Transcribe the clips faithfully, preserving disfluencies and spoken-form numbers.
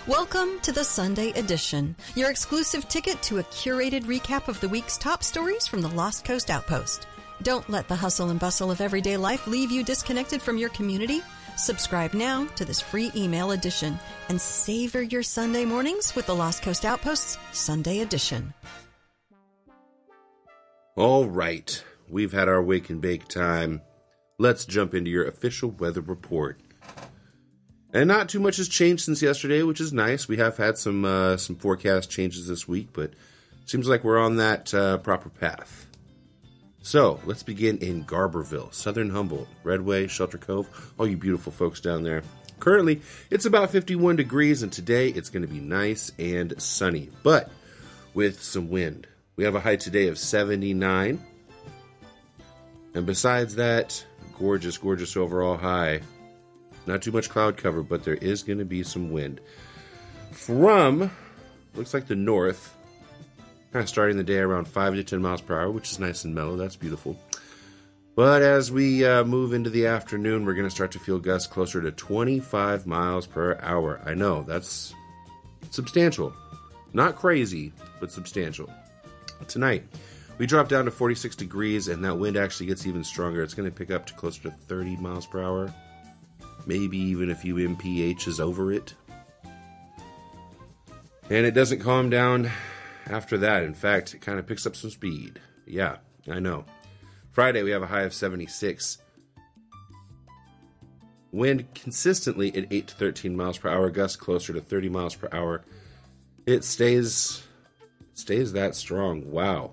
Welcome to the Sunday Edition, your exclusive ticket to a curated recap of the week's top stories from the Lost Coast Outpost. Don't let the hustle and bustle of everyday life leave you disconnected from your community. Subscribe now to this free email edition and savor your Sunday mornings with the Lost Coast Outpost's Sunday Edition. All right, we've had our wake and bake time. Let's jump into your official weather report. And not too much has changed since yesterday, which is nice. We have had some uh, some forecast changes this week, but it seems like we're on that uh, proper path. So, let's begin in Garberville, Southern Humboldt, Redway, Shelter Cove, all you beautiful folks down there. Currently, it's about fifty-one degrees, and today it's going to be nice and sunny, but with some wind. We have a high today of seventy-nine. And besides that, gorgeous, gorgeous overall high. Not too much cloud cover, but there is going to be some wind. From, looks like the north, kind of starting the day around five to ten miles per hour, which is nice and mellow. That's beautiful. But as we uh, move into the afternoon, we're going to start to feel gusts closer to twenty-five miles per hour. I know, that's substantial. Not crazy, but substantial. Tonight, we drop down to forty-six degrees, and that wind actually gets even stronger. It's going to pick up to closer to thirty miles per hour. Maybe even a few M P H's over it. And it doesn't calm down after that. In fact, it kind of picks up some speed. Yeah, I know. Friday, we have a high of seventy-six. Wind consistently at eight to thirteen miles per hour. Gusts closer to thirty miles per hour. It stays, it stays that strong. Wow.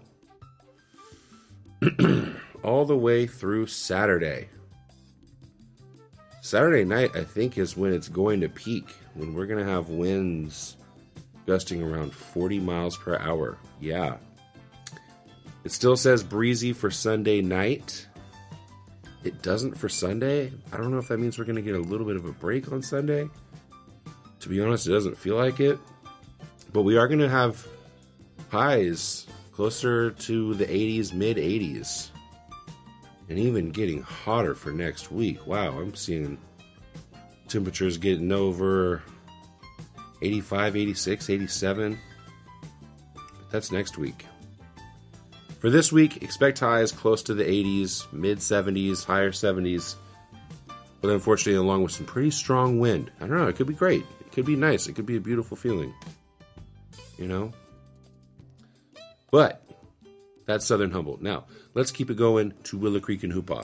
All the way through Saturday. Saturday night, I think, is when it's going to peak, when we're going to have winds gusting around forty miles per hour. Yeah. It still says breezy for Sunday night. It doesn't for Sunday. I don't know if that means we're going to get a little bit of a break on Sunday. To be honest, it doesn't feel like it. But we are going to have highs closer to the eighties, mid eighties. And even getting hotter for next week. Wow, I'm seeing temperatures getting over eighty-five, eighty-six, eighty-seven. But that's next week. For this week, expect highs close to the eighties, mid seventies, higher seventies. But unfortunately, along with some pretty strong wind. I don't know, it could be great. It could be nice. It could be a beautiful feeling. You know? But that's Southern Humboldt. Now, let's keep it going to Willow Creek and Hoopaw.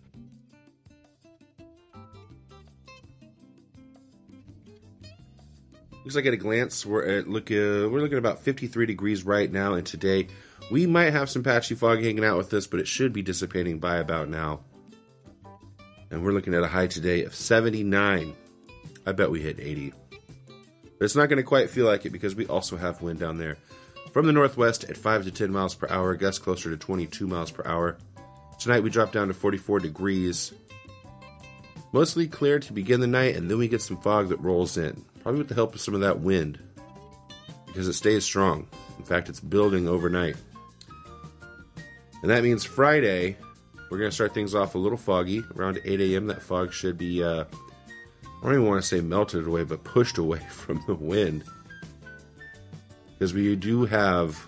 Looks like at a glance, we're at look uh, we're looking at about fifty-three degrees right now, and today we might have some patchy fog hanging out with us, but it should be dissipating by about now. And we're looking at a high today of seventy-nine. I bet we hit eighty. But it's not going to quite feel like it because we also have wind down there. From the northwest at five to ten miles per hour, gusts closer to twenty-two miles per hour. Tonight we drop down to forty-four degrees. Mostly clear to begin the night, and then we get some fog that rolls in. Probably with the help of some of that wind, because it stays strong. In fact, it's building overnight. And that means Friday, we're going to start things off a little foggy. Around eight a.m., that fog should be, uh, I don't even want to say melted away, but pushed away from the wind. Because we do have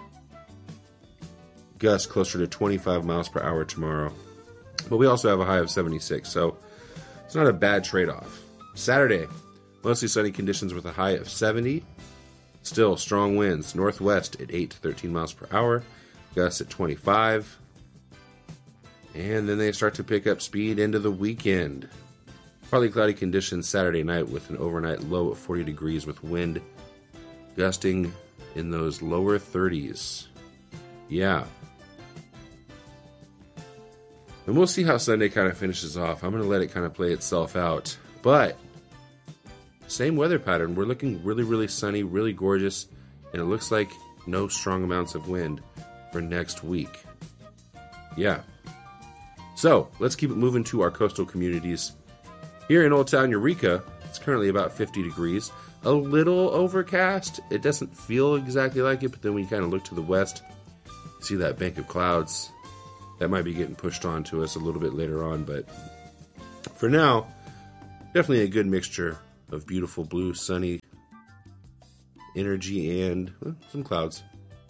gusts closer to twenty-five miles per hour tomorrow. But we also have a high of seventy-six, so it's not a bad trade-off. Saturday, mostly sunny conditions with a high of seventy. Still strong winds, northwest at eight to thirteen miles per hour. Gusts at twenty-five. And then they start to pick up speed into the weekend. Partly cloudy conditions Saturday night with an overnight low of forty degrees with wind gusting in those lower thirties. Yeah. And we'll see how Sunday kind of finishes off. I'm going to let it kind of play itself out. But same weather pattern. We're looking really, really sunny, really gorgeous. And it looks like no strong amounts of wind for next week. Yeah. So let's keep it moving to our coastal communities. Here in Old Town Eureka, it's currently about fifty degrees. A little overcast. It doesn't feel exactly like it, but then when you kind of look to the west, you see that bank of clouds. That might be getting pushed onto us a little bit later on, but for now, definitely a good mixture of beautiful blue, sunny energy and well, some clouds.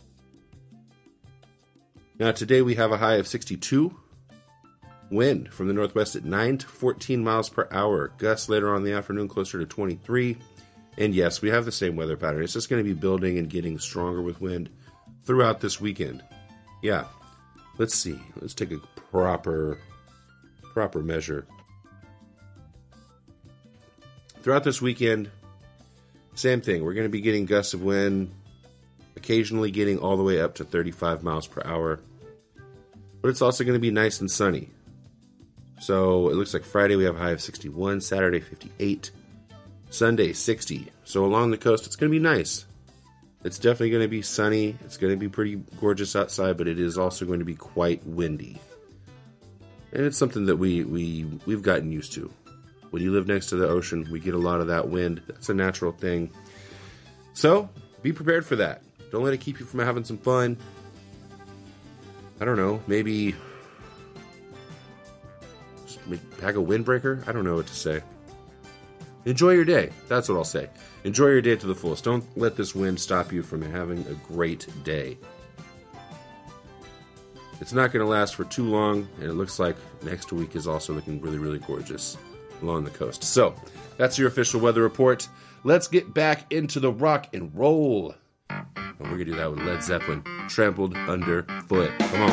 Now today we have a high of sixty-two. Wind from the northwest at nine to fourteen miles per hour. Gusts later on in the afternoon closer to twenty-three. And yes, we have the same weather pattern. It's just going to be building and getting stronger with wind throughout this weekend. Yeah. Let's see. Let's take a proper, proper measure. Throughout this weekend, same thing. We're going to be getting gusts of wind, occasionally getting all the way up to thirty-five miles per hour. But it's also going to be nice and sunny. So it looks like Friday we have a high of sixty-one, Saturday fifty-eight, Sunday sixty. So along the coast it's going to be nice. It's definitely going to be sunny. It's going to be pretty gorgeous outside, but it is also going to be quite windy. And it's something that we, we, we've gotten used to. When you live next to the ocean, we get a lot of that wind. That's a natural thing. So be prepared for that. Don't let it keep you from having some fun. I don't know, maybe just pack a windbreaker? I don't know what to say. Enjoy your day. That's what I'll say. Enjoy your day to the fullest. Don't let this wind stop you from having a great day. It's not going to last for too long, and it looks like next week is also looking really, really gorgeous along the coast. So, that's your official weather report. Let's get back into the rock and roll. And we're going to do that with Led Zeppelin, Trampled Underfoot. Come on.